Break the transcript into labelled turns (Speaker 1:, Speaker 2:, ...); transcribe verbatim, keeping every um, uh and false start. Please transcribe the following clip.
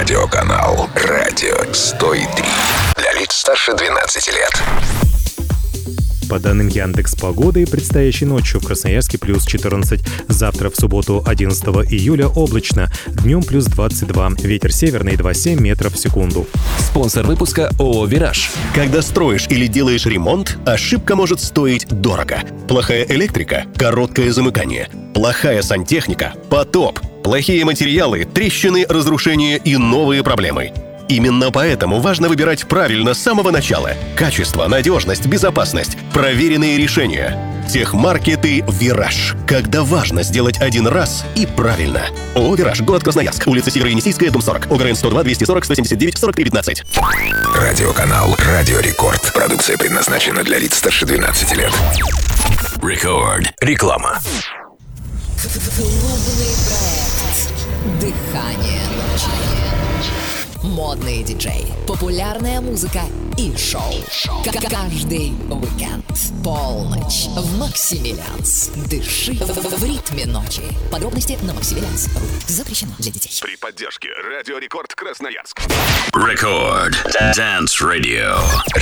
Speaker 1: Радиоканал «Радио сто три». Для лиц старше двенадцати лет.
Speaker 2: По данным Яндекс.Погоды, предстоящей ночью в Красноярске плюс четырнадцать. Завтра, в субботу, одиннадцатого июля, облачно. Днем плюс двадцать два. Ветер северный два целых семь десятых метров в секунду.
Speaker 3: Спонсор выпуска ООО «Вираж».
Speaker 4: Когда строишь или делаешь ремонт, ошибка может стоить дорого. Плохая электрика – короткое замыкание. Плохая сантехника – потоп. Плохие материалы – трещины, разрушения и новые проблемы. Именно поэтому важно выбирать правильно с самого начала. Качество, надежность, безопасность, проверенные решения. Техмаркеты «Вираж». Когда важно сделать один раз и правильно. ООО «Вираж», город Красноярск, улица Северо-Енисейская, дом сорок, ОГРН сто два двести сорок сто семьдесят девять сорок три пятнадцать.
Speaker 1: Радиоканал «Радио Рекорд». Продукция предназначена для лиц старше двенадцати лет. Рекорд. Реклама.
Speaker 5: Клубный проект «Дыхание ночи». Модные диджеи, популярная музыка и шоу. К- Каждый уикенд. Полночь в Максимилианс. Дыши в ритме ночи. Подробности на максимилианс точка ру. Запрещено для детей.
Speaker 6: При поддержке Радио Рекорд Красноярск.
Speaker 1: Рекорд. Dance Radio.